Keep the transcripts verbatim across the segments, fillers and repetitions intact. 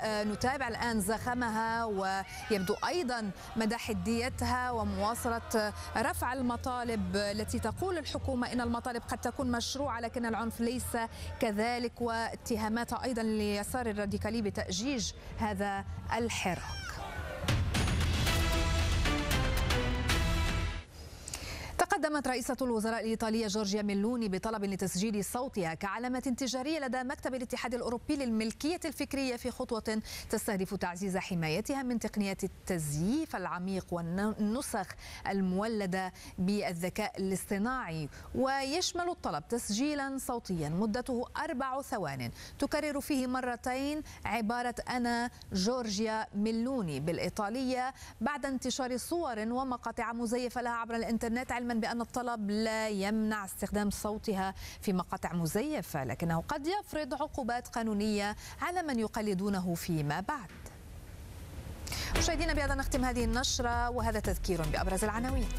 ونتابع الآن زخمها ويبدو أيضا مدى حديتها ومواصلة رفع المطالب التي تقول الحكومة إن المطالب قد تكون مشروعة لكن العنف ليس كذلك، واتهاماتها أيضا ليسار الراديكالي بتأجيج هذا الحراك. تقدمت رئيسة الوزراء الإيطالية جورجيا ميلوني بطلب لتسجيل صوتها كعلامة تجارية لدى مكتب الاتحاد الأوروبي للملكية الفكرية في خطوة تستهدف تعزيز حمايتها من تقنيات التزييف العميق والنسخ المولدة بالذكاء الاصطناعي. ويشمل الطلب تسجيلا صوتيا مدته أربع ثوان تكرر فيه مرتين عبارة أنا جورجيا ميلوني بالإيطالية بعد انتشار صور ومقاطع مزيفة لها عبر الإنترنت، علما بأن الطلب لا يمنع استخدام صوتها في مقاطع مزيفة لكنه قد يفرض عقوبات قانونية على من يقلدونه فيما بعد. مشاهدينا بهذا نختم هذه النشرة وهذا تذكير بأبرز العناوين.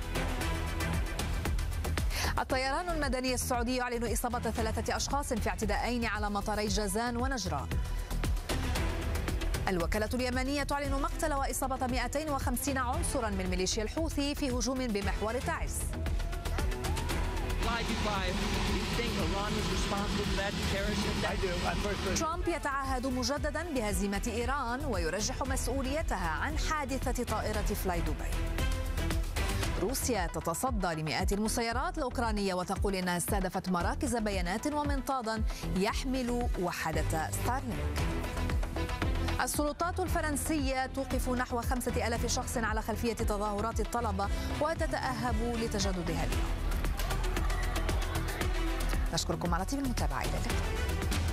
الطيران المدني السعودي يعلن إصابة ثلاثة أشخاص في اعتداءين على مطاري جازان ونجران. الوكالة اليمنية تعلن مقتل وإصابة مئتين وخمسين عنصرا من ميليشيا الحوثي في هجوم بمحور تعز. ترامب يتعهد مجددا بهزيمة إيران ويرجح مسؤوليتها عن حادثة طائرة فلاي دبي. روسيا تتصدى لمئات المسيرات الأوكرانية وتقول إنها استهدفت مراكز بيانات ومنطادا يحمل وحدة ستارلينك. السلطات الفرنسية توقف نحو خمسة آلاف شخص على خلفية تظاهرات الطلبة وتتأهب لتجددها اليوم. نشكركم على طيب المتابعة. إلى اللقاء.